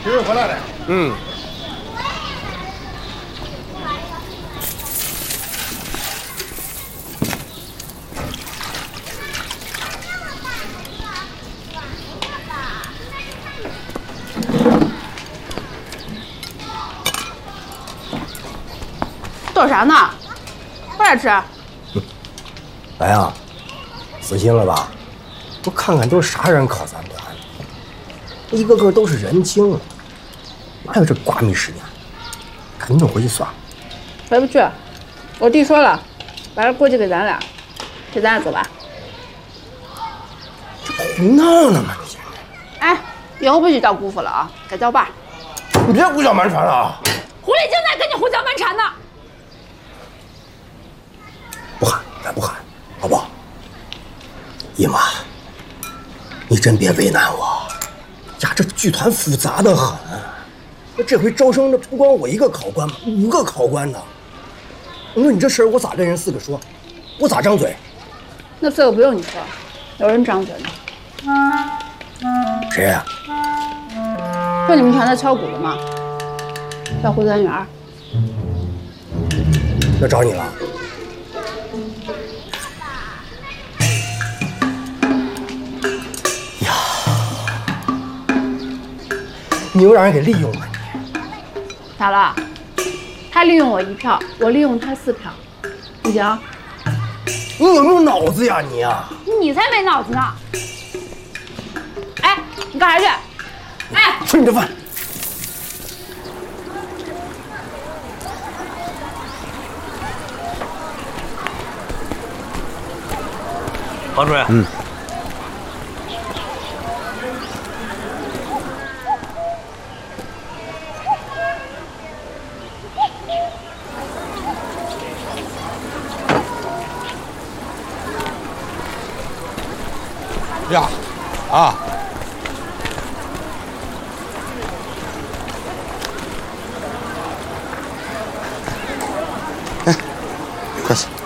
今儿回来了。 嗯。 做啥呢？快点吃。 来呀，死心了吧？我看看都是啥人靠咱管，一个个都是人精，哪有这瓜米时间？赶紧回去算了。 回不去，我弟说了，把这过继给咱俩，给咱俩走吧。 这胡闹呢吗？你现在？哎，以后不许叫姑父了啊，该叫爸。 你别胡搅蛮缠了啊！ 狐狸精在跟你胡搅蛮缠呢。 不喊，咱不喊，好不好？姨妈，你真别为难我呀！这剧团复杂的很，这回招生的不光我一个考官，5个考官呢。那你这事儿我咋跟人4个说？我咋张嘴？ 那4个不用你说，有人张嘴呢。 谁呀？ 就你们团的敲鼓的吗？叫胡三元。 那找你了？你又让人给利用了你， 咋了？他利用我1票，我利用他4票，不行？ 你有没有脑子呀你啊？ 你才没脑子呢！哎，你干啥去？哎， 吃你的饭。 王主任。呀，啊！哎，快去！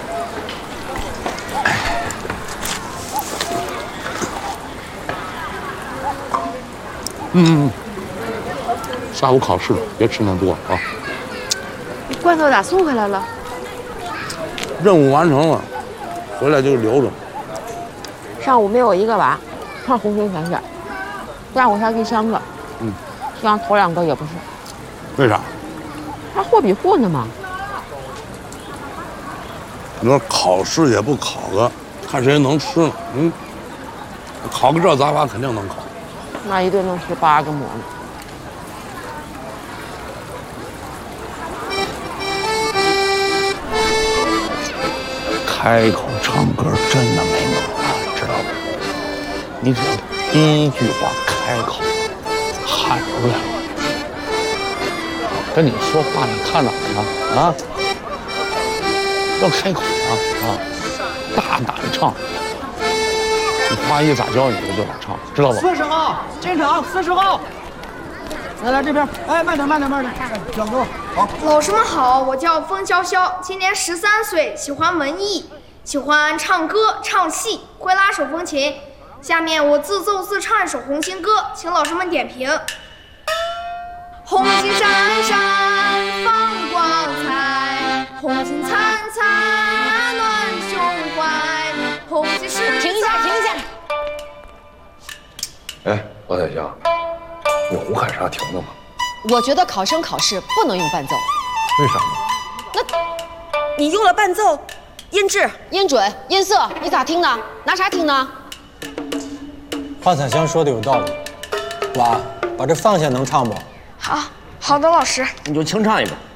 下午考试了，别吃那么多啊。 罐头咋送回来了？ 任务完成了，回来就留着。 上午没有一个娃，穿红绳闪闪，下午才第3个，像头2个也不是。 为啥？ 还货比货呢嘛。 你说考试也不考个，看谁能吃呢？考个这咱娃肯定能考。 那一顿能吃8个馍呢。 开口唱歌真的没门儿，知道吗？你只要第一句话开口喊出来了，跟你说话你看哪儿呢？啊，要开口大胆唱，你花一咋教你就咋唱，知道吧 ？40号进场，40号。来这边，哎，慢点，小哥，好。 老师们好，我叫风潇潇，今年13岁，喜欢文艺，喜欢唱歌、唱戏，会拉手风琴。下面我自奏自唱一首红星歌，请老师们点评。红星闪闪放光彩，红星灿灿暖胸怀，红星是。 停一下！ 哎，王彩香，你胡喊啥停的吗？ 我觉得考生考试不能用伴奏。 为啥呢？ 那，你用了伴奏，音质、音准、音色，你咋听呢？拿啥听呢？ 华彩香说的有道理，娃，把这放下能唱不？ 好的，老师。 你就清唱一个。